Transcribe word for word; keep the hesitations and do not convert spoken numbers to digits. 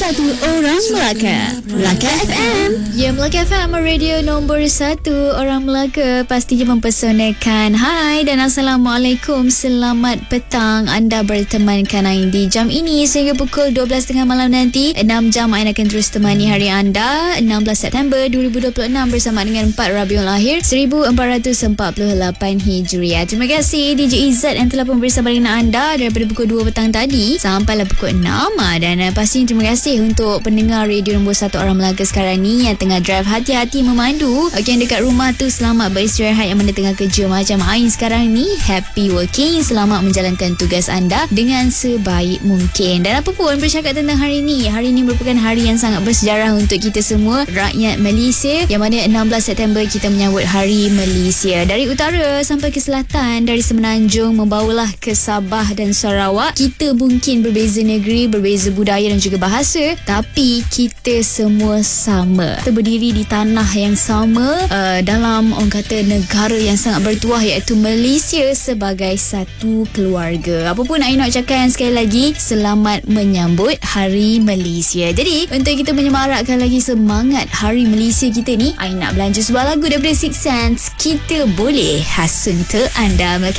satu orang Melaka. Melaka F M. Ya, Melaka F M, radio nombor satu orang Melaka, pastinya mempesonakan. Hai dan Assalamualaikum, selamat petang. Anda berteman Kanai di jam ini sehingga pukul dua belas tiga puluh malam nanti. enam jam Ain akan terus temani hari anda enam belas September dua ribu dua puluh enam bersama dengan empat Rabiul Akhir seribu empat ratus empat puluh lapan Hijriah. Terima kasih D J Izzat yang telah pun bersama dengan anda daripada pukul dua petang tadi sampailah pukul enam. Dan uh, pastinya terima kasih untuk pendengar radio nombor satu orang Melaka sekarang ni yang tengah drive, hati-hati memandu. Okey, yang dekat rumah tu selamat beristirahat. Yang mana tengah kerja macam Ain sekarang ni, happy working, selamat menjalankan tugas anda dengan sebaik mungkin. Dan apa pun bercakap tentang hari ni, hari ni merupakan hari yang sangat bersejarah untuk kita semua rakyat Malaysia, yang mana enam belas September kita menyambut Hari Malaysia. Dari utara sampai ke selatan, dari Semenanjung membawalah ke Sabah dan Sarawak. Kita mungkin berbeza negeri, berbeza budaya dan juga bahasa, tapi kita semua sama. Kita berdiri di tanah yang sama, uh, dalam orang kata negara yang sangat bertuah, iaitu Malaysia, sebagai satu keluarga. Apa pun Ain nak cakap sekali lagi, selamat menyambut Hari Malaysia. Jadi untuk kita menyemarakkan lagi semangat Hari Malaysia kita ni, Ain nak belanja sebuah lagu daripada Six Sense, Kita Boleh khas untuk anda.